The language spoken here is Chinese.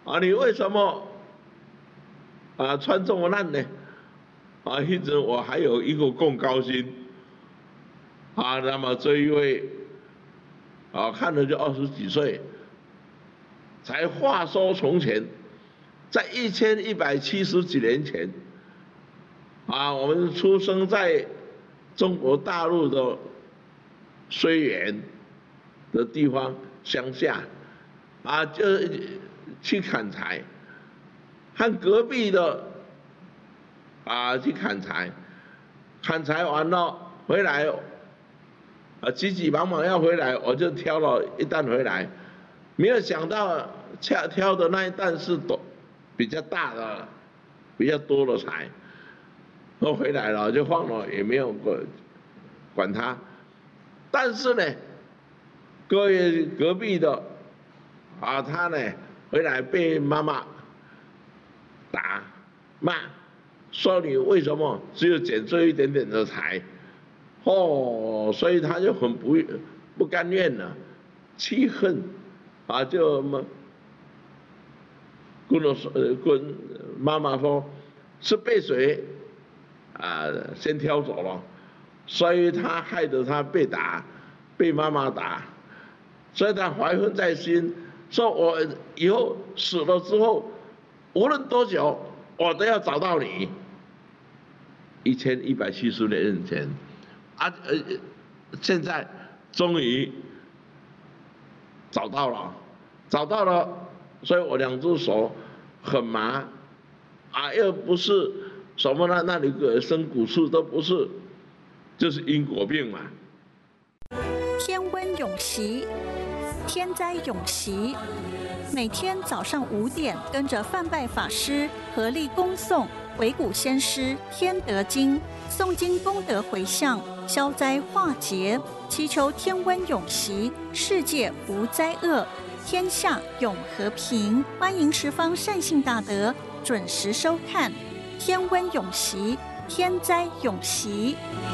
你为什么穿这么烂呢？一直我还有一个更高兴那么这一位看了就20几岁，才话说从前，在1170几年前我们出生在中国大陆的绥远的地方乡下就去砍柴，和隔壁的去砍柴，砍柴完了回来急急忙忙要回来，我就挑了一担回来，没有想到挑的那一担是比较大的、比较多的柴，都回来了就放了，也没有管它。但是呢，隔壁的他呢回来被妈妈打骂，说你为什么只有捡这一点点的柴？所以他就很不甘愿了，气恨就跟妈妈说，是被谁先挑走了，所以他害得他被打，被妈妈打，所以他怀恨在心，说我以后死了之后，无论多久，我都要找到你。1170年前现在终于找到了，所以我2只手很麻又不是什么那里生骨刺都不是，就是因果病嘛。 天温永习，天灾永习。每天早上5点，跟着范拜法师合力恭诵维古先师天德经，诵经功德回向，消灾化劫，祈求天温永习，世界无灾厄，天下永和平。欢迎十方善信大德准时收看天温永习，天灾永习。